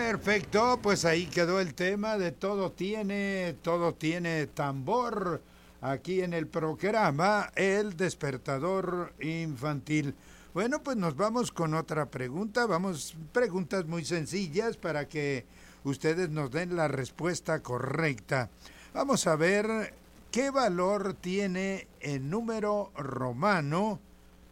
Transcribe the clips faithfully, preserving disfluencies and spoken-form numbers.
Perfecto, pues ahí quedó el tema de todo tiene, todo tiene tambor, aquí en el programa El Despertador Infantil. Bueno, pues nos vamos con otra pregunta, vamos, preguntas muy sencillas para que ustedes nos den la respuesta correcta. Vamos a ver qué valor tiene el número romano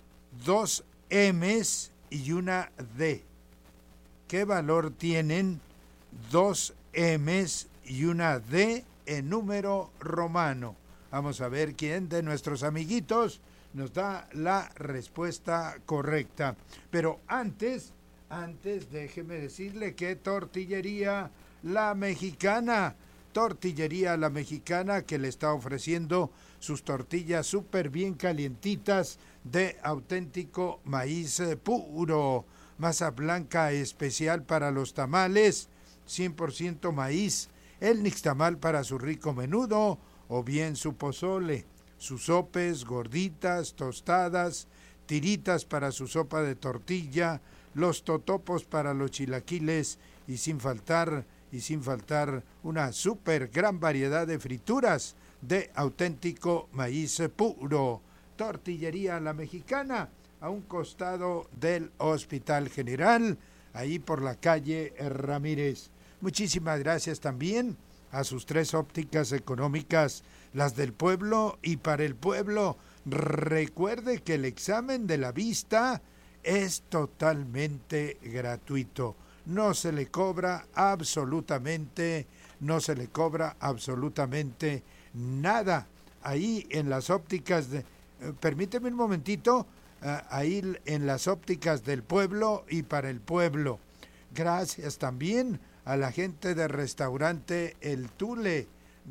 dos M's y una D. ¿Qué valor tienen dos M's y una D en número romano? Vamos a ver quién de nuestros amiguitos nos da la respuesta correcta. Pero antes, antes déjeme decirle que Tortillería La Mexicana, Tortillería La Mexicana que le está ofreciendo sus tortillas súper bien calientitas de auténtico maíz puro. Masa blanca especial para los tamales, cien por ciento maíz, el nixtamal para su rico menudo o bien su pozole, sus sopes, gorditas, tostadas, tiritas para su sopa de tortilla, los totopos para los chilaquiles y sin faltar, y sin faltar una súper gran variedad de frituras de auténtico maíz puro. Tortillería La Mexicana, a un costado del Hospital General, ahí por la calle Ramírez. Muchísimas gracias también a sus tres ópticas económicas, las del pueblo y para el pueblo. Recuerde que el examen de la vista es totalmente gratuito. No se le cobra absolutamente, no se le cobra absolutamente nada. Ahí en las ópticas de... Eh, permíteme un momentito. Uh, ahí en las ópticas del pueblo y para el pueblo. Gracias también a la gente de Restaurante El Tule.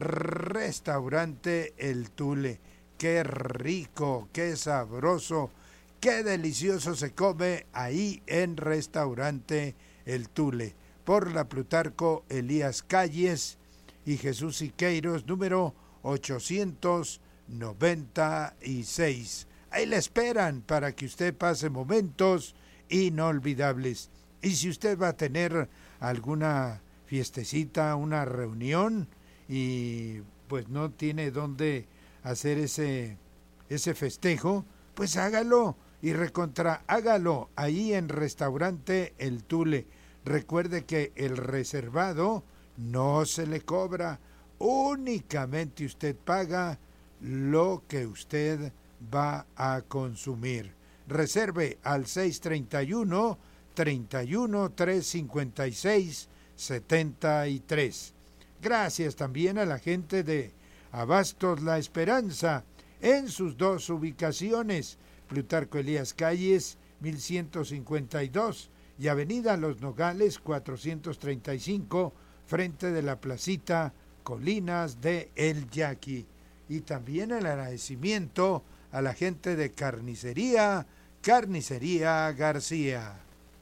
Restaurante El Tule. Qué rico, qué sabroso, qué delicioso se come ahí en Restaurante El Tule. Por la Plutarco Elías Calles y Jesús Siqueiros, número ochocientos noventa y seis. Ahí le esperan para que usted pase momentos inolvidables. Y si usted va a tener alguna fiestecita, una reunión y pues no tiene dónde hacer ese, ese festejo, pues hágalo y recontra hágalo ahí en Restaurante El Tule. Recuerde que el reservado no se le cobra, únicamente usted paga lo que usted va a consumir. Reserve al seis treinta y uno, treinta y uno, trescientos cincuenta y seis, setenta y tres. Gracias también a la gente de Abastos La Esperanza en sus dos ubicaciones, Plutarco Elías Calles mil ciento cincuenta y dos y Avenida Los Nogales cuatrocientos treinta y cinco, frente de la placita Colinas de El Yaqui. Y también el agradecimiento a la gente de Carnicería, Carnicería García.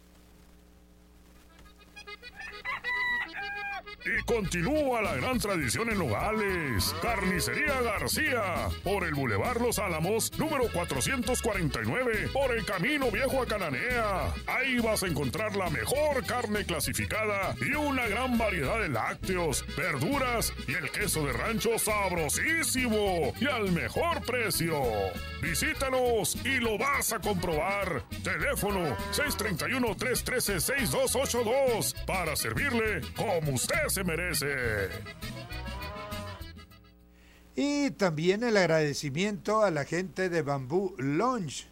Y continúa la gran tradición en Nogales. Carnicería García, por el Boulevard Los Álamos, número cuatrocientos cuarenta y nueve, por el Camino Viejo a Cananea. Ahí vas a encontrar la mejor carne clasificada y una gran variedad de lácteos, verduras y el queso de rancho sabrosísimo y al mejor precio. Visítanos y lo vas a comprobar. Teléfono seis treinta y uno, trescientos trece, sesenta y dos ochenta y dos para servirle como usted se merece. Y también el agradecimiento a la gente de Bamboo Lounge.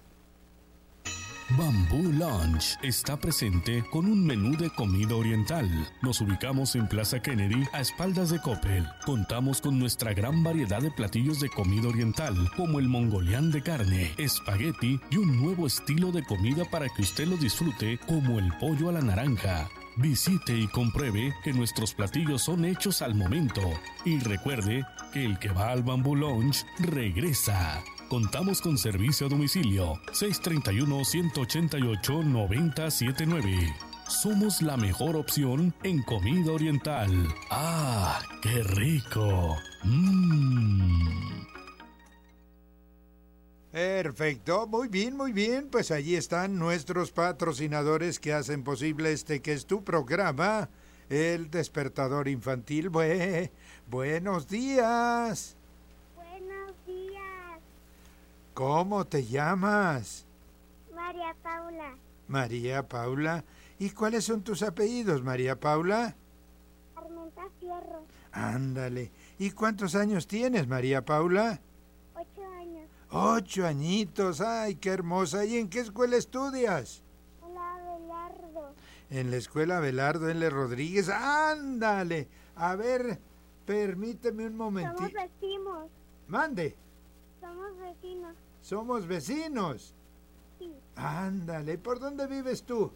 Bamboo Lounge está presente con un menú de comida oriental. Nos ubicamos en Plaza Kennedy, a espaldas de Coppel. Contamos con nuestra gran variedad de platillos de comida oriental, como el mongolián de carne, espagueti y un nuevo estilo de comida para que usted lo disfrute, como el pollo a la naranja. Visite y compruebe que nuestros platillos son hechos al momento. Y recuerde que el que va al Bamboo Lounge regresa. Contamos con servicio a domicilio seis treinta y uno, ciento ochenta y ocho, noventa setenta y nueve. Somos la mejor opción en comida oriental. ¡Ah, qué rico! ¡Mmm! Perfecto, muy bien, muy bien. Pues allí están nuestros patrocinadores que hacen posible este que es tu programa, El Despertador Infantil. Bue- buenos días. Buenos días, ¿Cómo te llamas? María Paula. María Paula. ¿Y cuáles son tus apellidos, María Paula? Armenta Fierro, Ándale. ¿Y cuántos años tienes, María Paula? ocho años. Ocho añitos. Ay, qué hermosa. ¿Y en qué escuela estudias? Hola, Belardo. En la escuela Abelardo L. Rodríguez. Ándale. A ver, permíteme un Somos momentito. vecinos. Mande. Somos vecinos. Somos vecinos. Sí. Ándale. ¿Por dónde vives tú?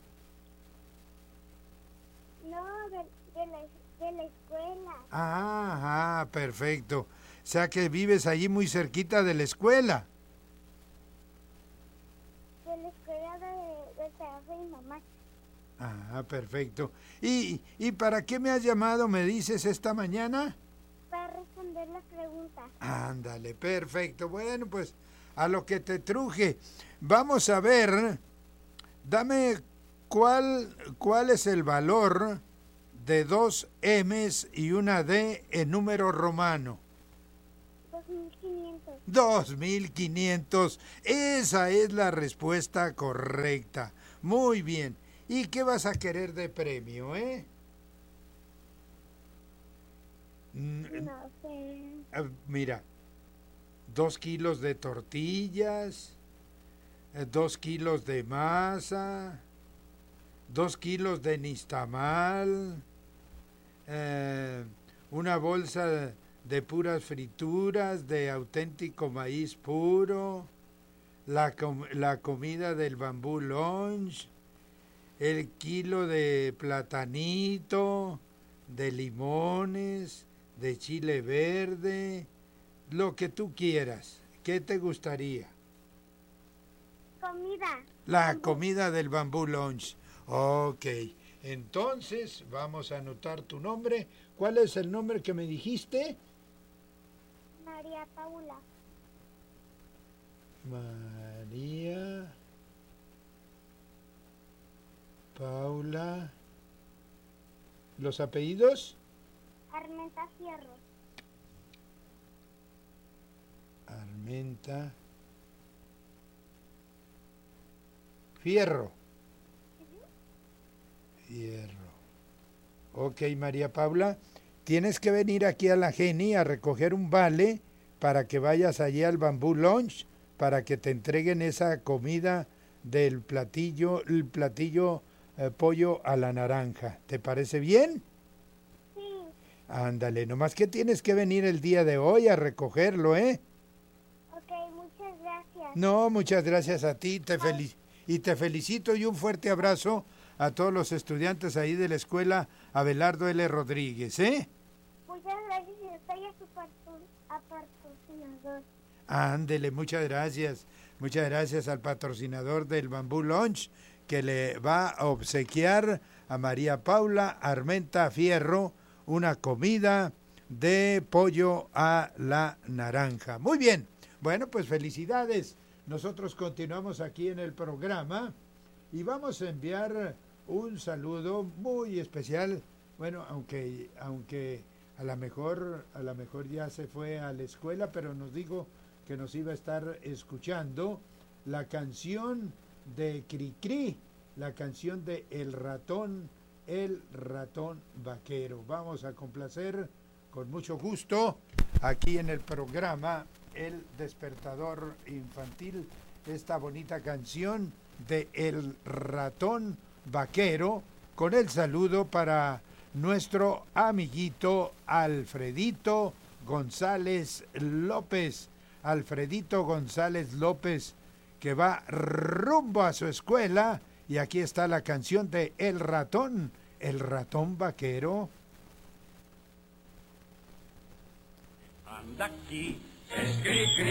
No, de, de, la, de la escuela. Ah, ah, perfecto. O sea que vives allí muy cerquita de la escuela. De la escuela de, de trabajo de mi mamá. Ah, perfecto. ¿Y, ¿Y para qué me has llamado, me dices, esta mañana? Para responder la pregunta. Ándale, perfecto. Bueno, pues a lo que te truje. Vamos a ver, dame cuál, cuál es el valor de dos M's y una D en número romano. dos mil quinientos. dos mil quinientos. Esa es la respuesta correcta. Muy bien. ¿Y qué vas a querer de premio, eh? Mm, No sé. ah, Mira, dos kilos de tortillas, eh, dos kilos de masa, dos kilos de nistamal, eh, una bolsa de puras frituras de auténtico maíz puro, la, com- la comida del bambú lunch, el kilo de platanito, de limones, de chile verde, lo que tú quieras. ¿Qué te gustaría? Comida. La comida del bambú lunch. Ok, entonces vamos a anotar tu nombre. ¿Cuál es el nombre que me dijiste? María Paula. María Paula. ¿Los apellidos? Armenta Fierro. Armenta Fierro. Fierro. Ok, María Paula, tienes que venir aquí a la Geni a recoger un vale para que vayas allí al Bambú Lunch para que te entreguen esa comida del platillo, el platillo eh, pollo a la naranja. ¿Te parece bien? Sí. Ándale, nomás que tienes que venir el día de hoy a recogerlo, ¿eh? Ok, muchas gracias. No, muchas gracias a ti te fel- y te felicito y un fuerte abrazo a todos los estudiantes ahí de la escuela Abelardo L. Rodríguez, ¿eh? Muchas gracias y estoy a su patru- a patrocinador. Ándele, muchas gracias. Muchas gracias al patrocinador del Bambú Lunch que le va a obsequiar a María Paula Armenta Fierro una comida de pollo a la naranja. Muy bien. Bueno, pues felicidades. Nosotros continuamos aquí en el programa y vamos a enviar un saludo muy especial. Bueno, aunque aunque a lo mejor a lo mejor ya se fue a la escuela, pero nos dijo que nos iba a estar escuchando la canción de Cricri, la canción de El Ratón, el Ratón Vaquero. Vamos a complacer con mucho gusto aquí en el programa El Despertador Infantil esta bonita canción de El Ratón Vaquero con el saludo para nuestro amiguito Alfredito González López. Alfredito González López, que va rumbo a su escuela, y aquí está la canción de El Ratón, el Ratón Vaquero. Anda aquí, es cri, cri.